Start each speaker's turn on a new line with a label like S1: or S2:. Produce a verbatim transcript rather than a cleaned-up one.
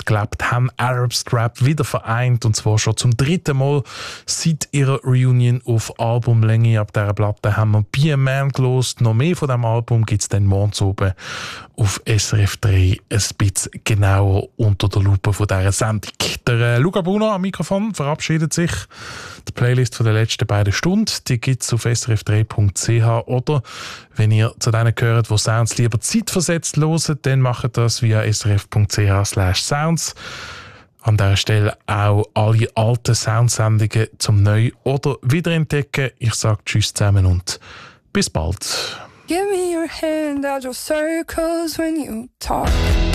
S1: gelebt haben, Arab Strap wieder vereint, und zwar schon zum dritten Mal seit ihrer Reunion auf Albumlänge. Ab dieser Platte haben wir «Be a Man» gehört. Noch mehr von diesem Album gibt es dann morgens oben auf S R F drei ein bisschen genauer unter der Lupe von dieser Sendung. Der äh, Luca Bruno am Mikrofon verabschiedet sich. Die Playlist von der letzten beiden Stunden, die gibt es auf s r f drei punkt c h, oder wenn ihr zu denen gehört, die Sounds lieber zeitversetzt hören, dann macht das via s r f punkt c h slash sounds. An dieser Stelle auch alle alten Soundsendungen zum Neu- oder Wiederentdecken. Ich sage Tschüss zusammen und bis bald.
S2: Give me your hand, I'll draw circles when you talk.